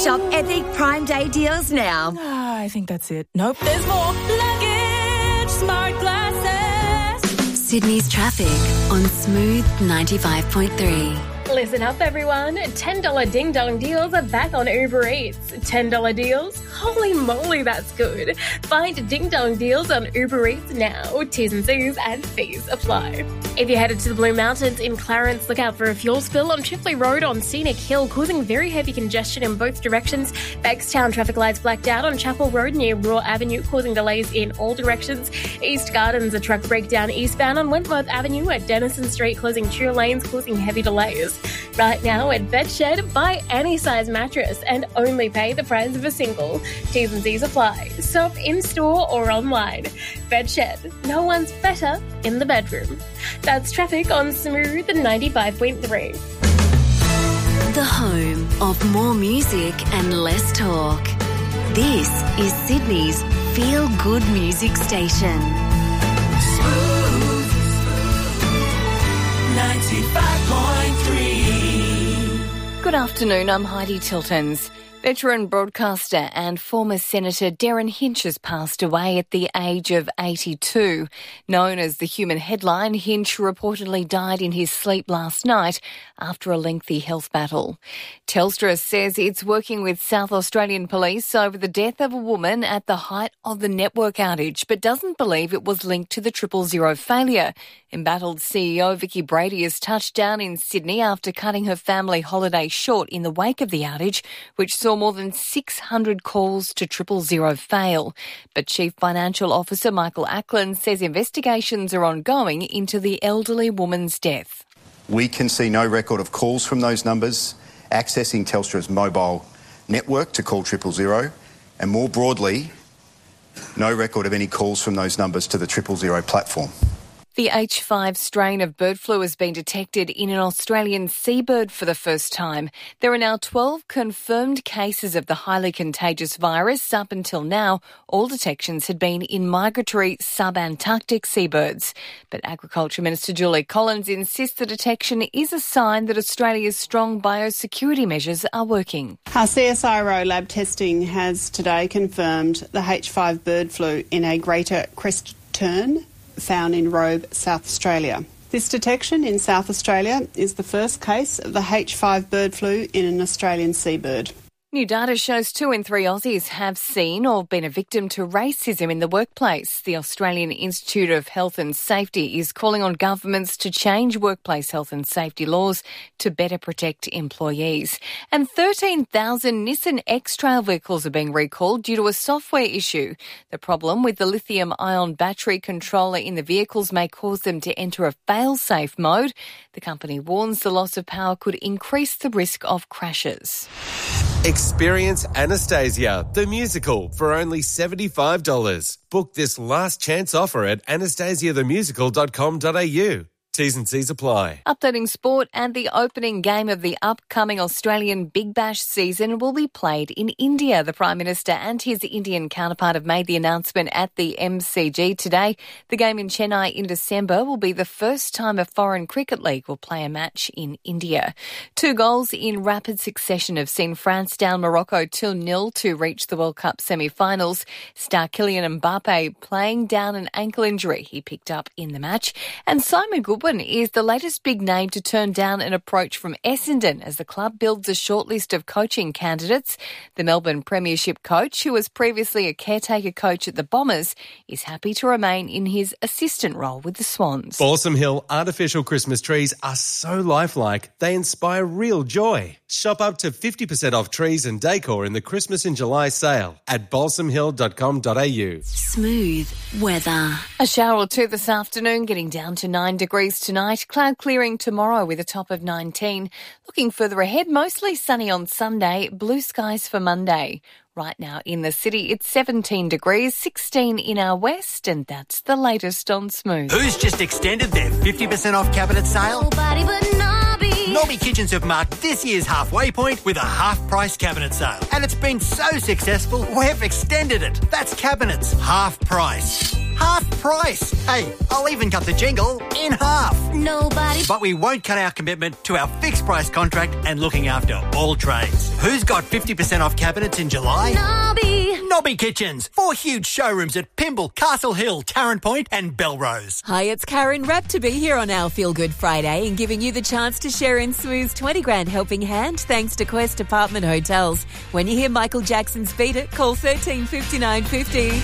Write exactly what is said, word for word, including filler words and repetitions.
Shop epic Prime Day deals now. Ah, I think that's it. Nope, there's more. Luggage, smart glasses. Sydney's traffic on Smooth ninety-five point three. Listen up, everyone. ten dollars Ding Dong deals are back on Uber Eats. ten dollars deals? Holy moly, that's good. Find Ding Dong deals on Uber Eats now. T's and C's and fees apply. If you're headed to the Blue Mountains in Clarence, look out for a fuel spill on Chifley Road on Scenic Hill, causing very heavy congestion in both directions. Bankstown traffic lights blacked out on Chapel Road near Raw Avenue, causing delays in all directions. East Gardens, a truck breakdown eastbound on Wentworth Avenue at Denison Street, closing two lanes, causing heavy delays. Right now at Bedshed, buy any size mattress and only pay the price of a single. T's and C's apply. Shop in-store or online. Bedshed. No one's better in the bedroom. That's traffic on Smooth ninety-five point three. The home of more music and less talk. This is Sydney's feel-good music station. Smooth ninety-five point three. Good afternoon, I'm Heidi Tiltons. Veteran broadcaster and former Senator Derryn Hinch has passed away at the age of eighty-two. Known as the Human Headline, Hinch reportedly died in his sleep last night after a lengthy health battle. Telstra says it's working with South Australian Police over the death of a woman at the height of the network outage, but doesn't believe it was linked to the triple zero failure. Embattled C E O Vicky Brady has touched down in Sydney after cutting her family holiday short in the wake of the outage, which saw more than six hundred calls to triple zero fail. But Chief Financial Officer Michael Ackland says investigations are ongoing into the elderly woman's death. We can see no record of calls from those numbers accessing Telstra's mobile network to call triple zero, and more broadly, no record of any calls from those numbers to the triple zero platform. The H five strain of bird flu has been detected in an Australian seabird for the first time. There are now twelve confirmed cases of the highly contagious virus. Up until now, all detections had been in migratory sub-Antarctic seabirds. But Agriculture Minister Julie Collins insists the detection is a sign that Australia's strong biosecurity measures are working. Our C S I R O lab testing has today confirmed the H five bird flu in a greater crest tern found in Robe, South Australia. This detection in South Australia is the first case of the H five bird flu in an Australian seabird. New data shows two in three Aussies have seen or been a victim to racism in the workplace. The Australian Institute of Health and Safety is calling on governments to change workplace health and safety laws to better protect employees. And thirteen thousand Nissan X-Trail vehicles are being recalled due to a software issue. The problem with the lithium-ion battery controller in the vehicles may cause them to enter a fail-safe mode. The company warns the loss of power could increase the risk of crashes. Experience Anastasia, the musical, for only seventy-five dollars. Book this last chance offer at anastasia the musical dot com dot a u. T's and C's apply. Updating sport, and the opening game of the upcoming Australian Big Bash season will be played in India. The Prime Minister and his Indian counterpart have made the announcement at the M C G today. The game in Chennai in December will be the first time a foreign cricket league will play a match in India. Two goals in rapid succession have seen France down Morocco two nil to reach the World Cup semi-finals. Star Kylian Mbappe playing down an ankle injury he picked up in the match. And Simon Goodwin is the latest big name to turn down an approach from Essendon as the club builds a shortlist of coaching candidates. The Melbourne Premiership coach, who was previously a caretaker coach at the Bombers, is happy to remain in his assistant role with the Swans. Balsam Hill artificial Christmas trees are so lifelike, they inspire real joy. Shop up to fifty percent off trees and decor in the Christmas in July sale at balsam hill dot com dot a u. Smooth weather. A shower or two this afternoon, getting down to nine degrees tonight. Cloud clearing tomorrow with a top of nineteen. Looking further ahead, mostly sunny on Sunday, blue skies for Monday. Right now in the city, it's seventeen degrees, sixteen in our west, and that's the latest on Smooth. Who's just extended their fifty percent off cabinet sale? Nobody but Nobby. Nobby Kitchens have marked this year's halfway point with a half-price cabinet sale. And it's been so successful, we've extended it. That's cabinets, half price. Half price. Hey, I'll even cut the jingle in half. Nobody. But we won't cut our commitment to our fixed price contract and looking after all trades. Who's got fifty percent off cabinets in July? Nobby. Nobby Kitchens. Four huge showrooms at Pymble, Castle Hill, Tarrant Point and Belrose. Hi, it's Karen Rapp to be here on our Feel Good Friday and giving you the chance to share in Smooth's twenty grand helping hand thanks to Quest Apartment Hotels. When you hear Michael Jackson's Beat It, call thirteen fifty-nine fifty.